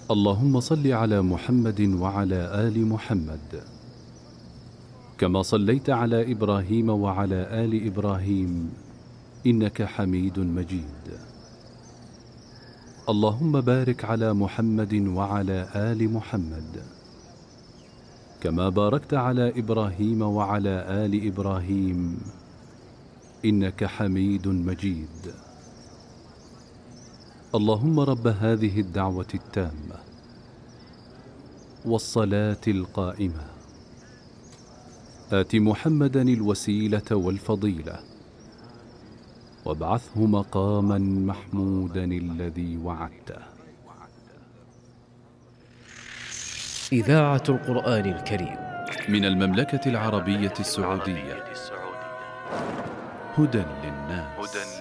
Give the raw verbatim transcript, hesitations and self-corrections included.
اللهم صل على محمد وعلى آل محمد كما صليت على إبراهيم وعلى آل إبراهيم إنك حميد مجيد. اللهم بارك على محمد وعلى آل محمد كما باركت على إبراهيم وعلى آل إبراهيم إنك حميد مجيد. اللهم رب هذه الدعوة التامة والصلاة القائمة آت محمدا الوسيلة والفضيلة وابعثه مقاما محمودا الذي وعدته. إذاعة القرآن الكريم من المملكة العربية السعودية، هدى للناس.